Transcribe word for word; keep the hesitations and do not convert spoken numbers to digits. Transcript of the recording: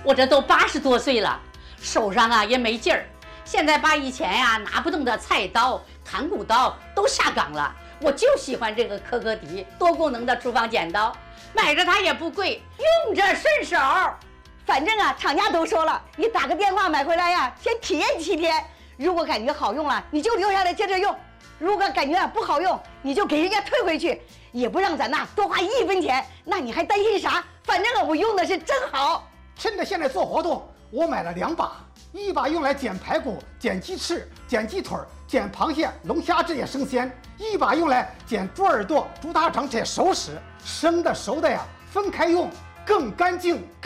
我这都八十多岁了，手上啊也没劲儿。现在把以前呀、啊、拿不动的菜刀、砍骨刀都下岗了，我就喜欢这个科科迪多功能的厨房剪刀，买着它也不贵，用着顺手。 反正啊，厂家都说了，你打个电话买回来呀，先体验七天。如果感觉好用了，你就留下来接着用；如果感觉不好用，你就给人家退回去，也不让咱呐多花一分钱。那你还担心啥？反正我用的是真好。 趁着现在做活动，我买了两把，一把用来剪排骨、剪鸡翅、剪鸡腿、剪螃蟹、龙虾这些生鲜；一把用来剪猪耳朵、猪大肠这些熟食。生的熟的呀，分开用更干净。